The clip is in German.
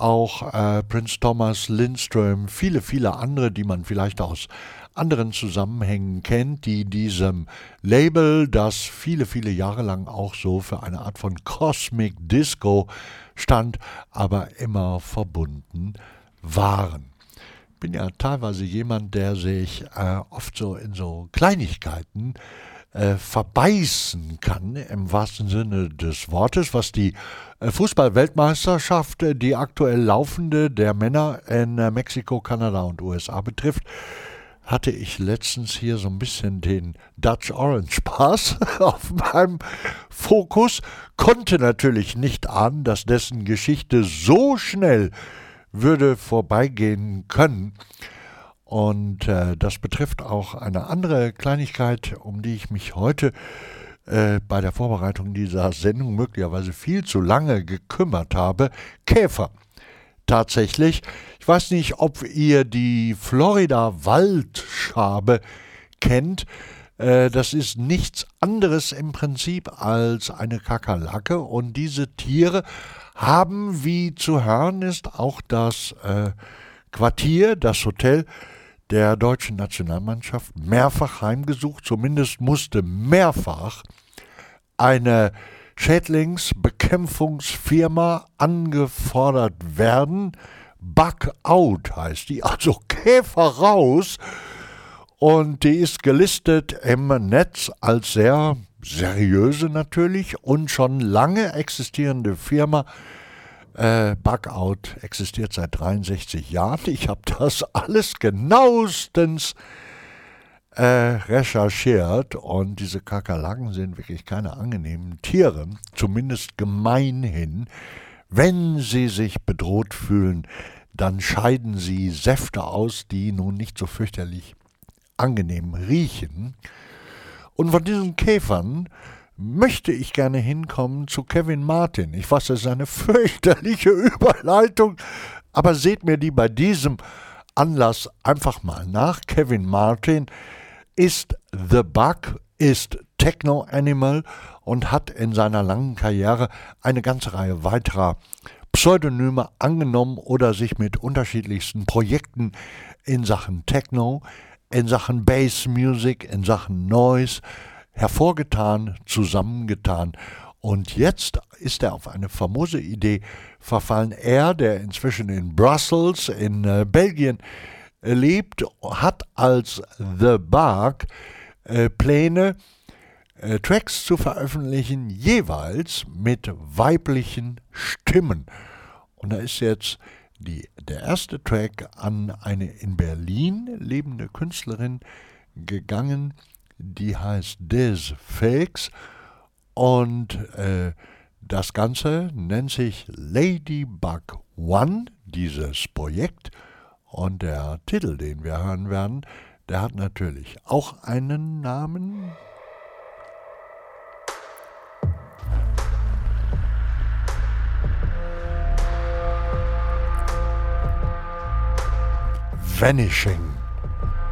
auch Prince Thomas, Lindström, viele, viele andere, die man vielleicht aus anderen Zusammenhängen kennt, die diesem Label, das viele, viele Jahre lang auch so für eine Art von Cosmic Disco stand, aber immer verbunden waren. Ich bin ja teilweise jemand, der sich oft so in so Kleinigkeiten verbeißen kann, im wahrsten Sinne des Wortes, was die Fußball-Weltmeisterschaft, die aktuell laufende der Männer in Mexiko, Kanada und USA betrifft, hatte ich letztens hier so ein bisschen den Dutch Orange Pass auf meinem Fokus, konnte natürlich nicht ahnen, dass dessen Geschichte so schnell würde vorbeigehen können. Und das betrifft auch eine andere Kleinigkeit, um die ich mich heute bei der Vorbereitung dieser Sendung möglicherweise viel zu lange gekümmert habe. Käfer. Tatsächlich. Ich weiß nicht, ob ihr die Florida-Waldschabe kennt. Das ist nichts anderes im Prinzip als eine Kakerlake. Und diese Tiere haben, wie zu hören ist, auch das Quartier, das Hotel der deutschen Nationalmannschaft mehrfach heimgesucht. Zumindest musste mehrfach eine Schädlingsbekämpfungsfirma angefordert werden. Bug Out heißt die, also Käfer raus. Und die ist gelistet im Netz als sehr seriöse natürlich und schon lange existierende Firma. Bug Out existiert seit 63 Jahren. Ich habe das alles genauestens recherchiert und diese Kakerlaken sind wirklich keine angenehmen Tiere, zumindest gemeinhin. Wenn sie sich bedroht fühlen, dann scheiden sie Säfte aus, die nun nicht so fürchterlich angenehm riechen. Und von diesen Käfern möchte ich gerne hinkommen zu Kevin Martin. Ich weiß, das ist eine fürchterliche Überleitung, aber seht mir die bei diesem Anlass einfach mal nach. Kevin Martin ist The Bug, ist Techno Animal und hat in seiner langen Karriere eine ganze Reihe weiterer Pseudonyme angenommen oder sich mit unterschiedlichsten Projekten in Sachen Techno, in Sachen Bass Music, in Sachen Noise hervorgetan, zusammengetan. Und jetzt ist er auf eine famose Idee verfallen. Er, der inzwischen in Brussels in Belgien lebt, hat als The Bug Pläne, Tracks zu veröffentlichen, jeweils mit weiblichen Stimmen. Und da ist jetzt der erste Track an eine in Berlin lebende Künstlerin gegangen, die heißt Diz Fakes und das Ganze nennt sich Ladybug One, dieses Projekt. Und der Titel, den wir hören werden, der hat natürlich auch einen Namen. Vanishing.